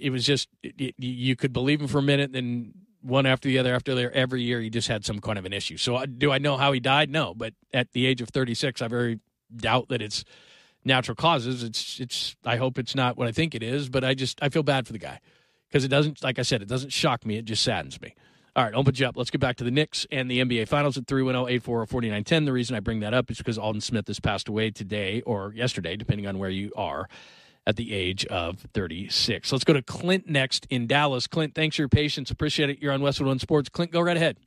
it was just you could believe him for a minute, then one after the other, every year he just had some kind of an issue. So do I know how he died? No, but at the age of 36, I very doubt that it's natural causes. It's. I hope it's not what I think it is, but I feel bad for the guy because it doesn't, like I said, it doesn't shock me. It just saddens me. All right, I'll put you up. Let's get back to the Knicks and the NBA Finals at 310-840-4910. The reason I bring that up is because Alden Smith has passed away today or yesterday, depending on where you are, at the age of 36. Let's go to Clint next in Dallas. Clint, thanks for your patience. Appreciate it. You're on Westwood One Sports. Clint, go right ahead.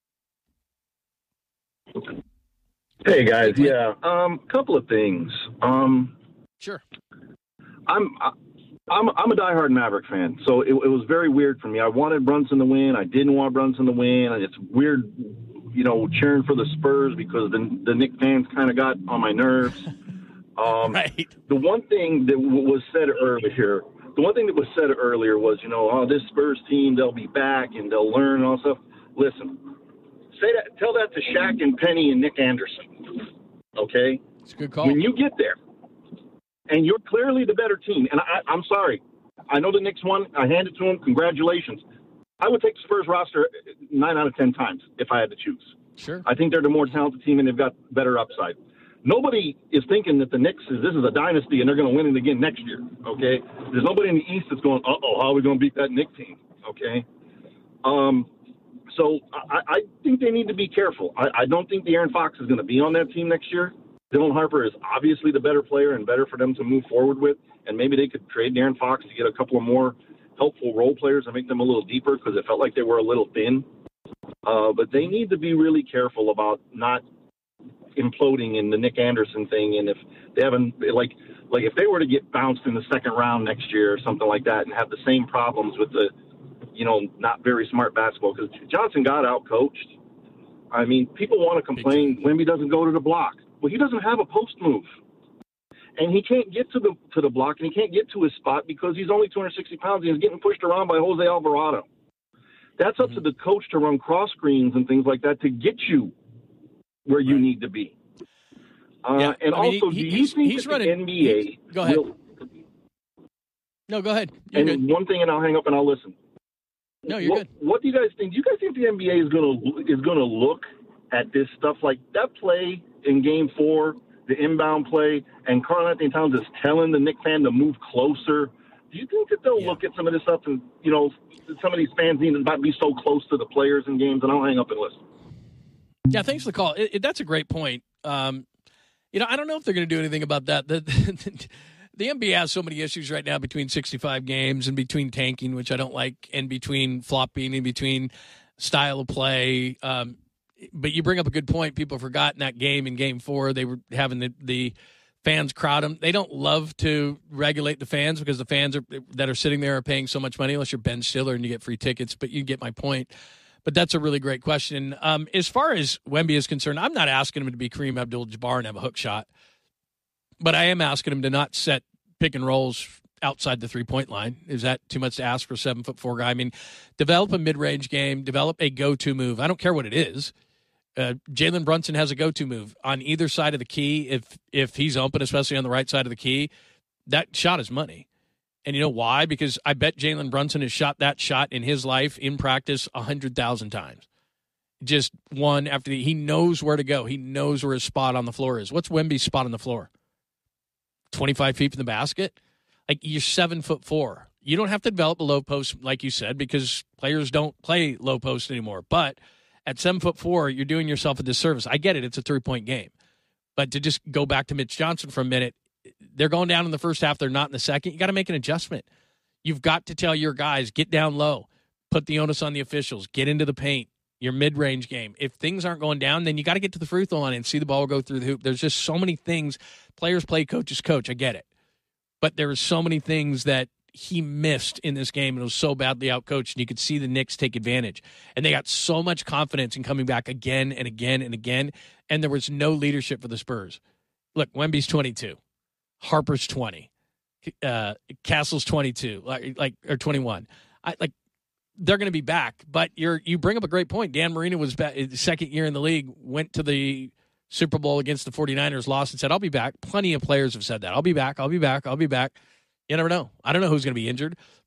Hey, guys. Yeah, couple of things. Sure. I'm a diehard Maverick fan, so it was very weird for me. I wanted Brunson to win. I didn't want Brunson to win. And it's weird, cheering for the Spurs because the Knicks fans kind of got on my nerves. Right. The one thing that was said earlier was, this Spurs team, they'll be back and they'll learn and all stuff. Listen, tell that to Shaq and Penny and Nick Anderson. Okay? It's a good call. When you get there, and you're clearly the better team, and I'm sorry, I know the Knicks won. I hand it to them. Congratulations. I would take the Spurs roster 9 out of 10 times if I had to choose. Sure. I think they're the more talented team and they've got better upside. Nobody is thinking that the Knicks this is a dynasty and they're going to win it again next year, okay? There's nobody in the East that's going, how are we going to beat that Knicks team, okay? So I think they need to be careful. I don't think De'Aaron Fox is going to be on that team next year. Dylan Harper is obviously the better player and better for them to move forward with, and maybe they could trade De'Aaron Fox to get a couple of more helpful role players and make them a little deeper because it felt like they were a little thin. But they need to be really careful about not imploding in the Nick Anderson thing, and if they haven't like if they were to get bounced in the second round next year or something like that and have the same problems with the not very smart basketball, because Johnson got out coached. I mean, people want to complain Wemby doesn't go to the block. Well, he doesn't have a post move, and he can't get to the block, and he can't get to his spot because he's only 260 pounds and he's getting pushed around by Jose Alvarado. That's up to the coach to run cross screens and things like that to get you where you need to be. And also, do you think that the NBA go ahead. No, go ahead. You're and good. one thing, and I'll hang up and I'll listen. No, you're good. What do you guys think? Do you guys think the NBA is going to look at this stuff like that play in Game 4, the inbound play, and Karl-Anthony Towns is telling the Knicks fan to move closer? Do you think that they'll look at some of this stuff and some of these fans need to not be so close to the players in games? And I'll hang up and listen. Yeah, thanks for the call. That's a great point. I don't know if they're going to do anything about that. The NBA has so many issues right now between 65 games and between tanking, which I don't like, and between flopping and between style of play. But you bring up a good point. People forgot in that game in Game 4, they were having the fans crowd them. They don't love to regulate the fans because the fans that are sitting there are paying so much money, unless you're Ben Stiller and you get free tickets. But you get my point. But that's a really great question. As far as Wemby is concerned, I'm not asking him to be Kareem Abdul-Jabbar and have a hook shot. But I am asking him to not set pick and rolls outside the three-point line. Is that too much to ask for a 7'4" guy? I mean, develop a mid-range game, develop a go-to move. I don't care what it is. Jalen Brunson has a go-to move on either side of the key. If he's open, especially on the right side of the key, that shot is money. And you know why? Because I bet Jalen Brunson has shot that shot in his life in practice 100,000 times. Just one after he knows where to go. He knows where his spot on the floor is. What's Wemby's spot on the floor? 25 feet from the basket? Like, you're 7'4". You don't have to develop a low post, like you said, because players don't play low post anymore. But at 7'4", you're doing yourself a disservice. I get it. It's a three-point game. But to just go back to Mitch Johnson for a minute, they're going down in the first half. They're not in the second. You got to make an adjustment. You've got to tell your guys, get down low, put the onus on the officials, get into the paint, your mid-range game. If things aren't going down, then you got to get to the free throw line and see the ball go through the hoop. There's just so many things. Players play, coaches coach. I get it. But there were so many things that he missed in this game, and it was so badly outcoached, and you could see the Knicks take advantage. And they got so much confidence in coming back again and again and again, and there was no leadership for the Spurs. Look, Wemby's 22. Harper's 20. Castle's 22, or 21. They're going to be back. But you bring up a great point. Dan Marino was back, second year in the league, went to the Super Bowl against the 49ers, lost, and said, I'll be back. Plenty of players have said that. I'll be back. You never know. I don't know who's going to be injured.